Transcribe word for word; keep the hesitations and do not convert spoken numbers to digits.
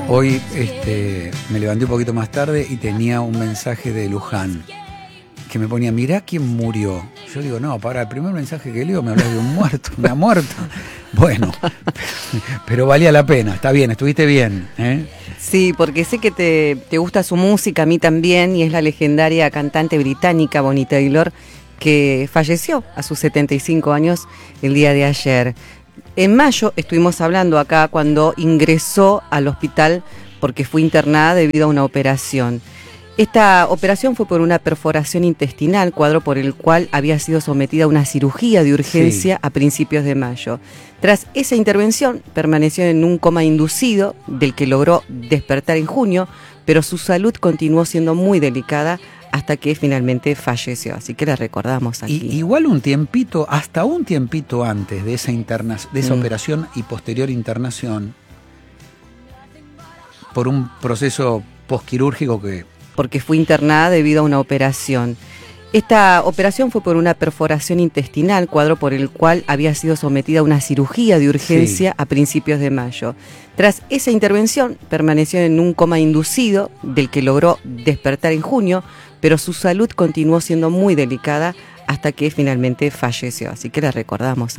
Hoy este, me levanté un poquito más tarde y tenía un mensaje de Luján que me ponía, mirá quién murió. Yo digo, no, para, el primer mensaje que leo me hablas de un muerto, una muerta. Bueno, pero valía la pena, está bien, estuviste bien, ¿eh? Sí, porque sé que te, te gusta su música, a mí también, y es la legendaria cantante británica Bonnie Taylor, que falleció a sus setenta y cinco años el día de ayer. En mayo estuvimos hablando acá cuando ingresó al hospital porque fue internada debido a una operación. Esta operación fue por una perforación intestinal, cuadro por el cual había sido sometida a una cirugía de urgencia sí. a principios de mayo. Tras esa intervención, permaneció en un coma inducido, del que logró despertar en junio, pero su salud continuó siendo muy delicada hasta que finalmente falleció. Así que la recordamos aquí. Y, igual un tiempito, hasta un tiempito antes de esa, interna, de esa mm. operación y posterior internación, por un proceso posquirúrgico que... porque fue internada debido a una operación. Esta operación fue por una perforación intestinal, cuadro por el cual había sido sometida a una cirugía de urgencia sí. a principios de mayo. Tras esa intervención, permaneció en un coma inducido, del que logró despertar en junio, pero su salud continuó siendo muy delicada hasta que finalmente falleció. Así que la recordamos.